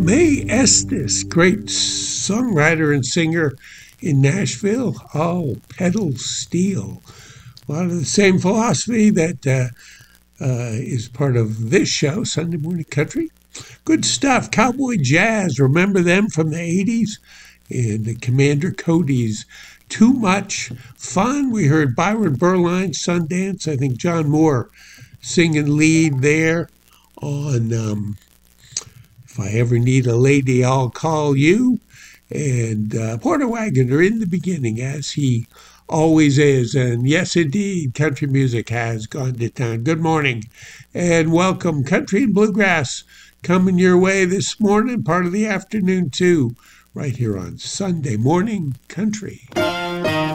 Mae Estes, great songwriter and singer in Nashville, all pedal steel. A lot of the same philosophy that is part of this show, Sunday Morning Country. Good stuff. Cowboy Jazz, remember them from the 80s? And the Commander Cody's Too Much Fun. We heard Byron Berline, Sundance. I think John Moore singing lead there on If I Ever Need a Lady, I'll Call You. And Porter Wagoner in the beginning, as he always is. And yes, indeed, country music has gone to town. Good morning and welcome. Country and Bluegrass coming your way this morning, part of the afternoon too, right here on Sunday Morning Country.